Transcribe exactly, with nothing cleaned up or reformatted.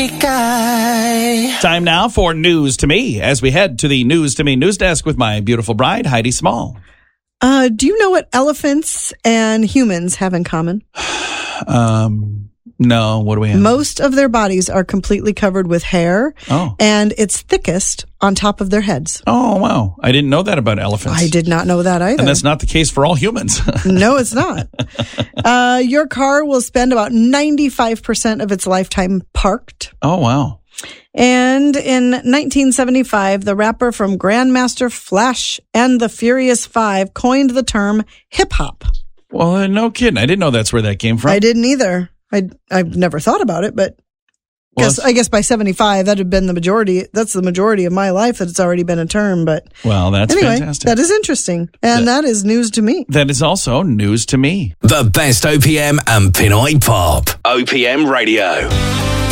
street guy. Time now for News to Me as we head to the News to Me news desk with my beautiful bride, Heidi Small. Uh, do you know what elephants and humans have in common? Um, no, what do we have? Most of their bodies are completely covered with hair, Oh. and it's thickest on top of their heads. Oh, wow. I didn't know that about elephants. I did not know that either. And that's not the case for all humans. No, it's not. Uh, your car will spend about ninety-five percent of its lifetime parked. Oh, wow. And in nineteen seventy-five, the rapper from Grandmaster Flash and the Furious Five coined the term hip hop. Well, uh, no kidding. I didn't know that's where that came from. I didn't either. I I've never thought about it, but Well, guess, I guess by seventy-five, that'd have been the majority. That's the majority of my life that it's already been a term. But Well, that's anyway, fantastic. that is interesting. And that is news to me. That is also news to me. The best O P M and Pinoy Pop. O P M Radio.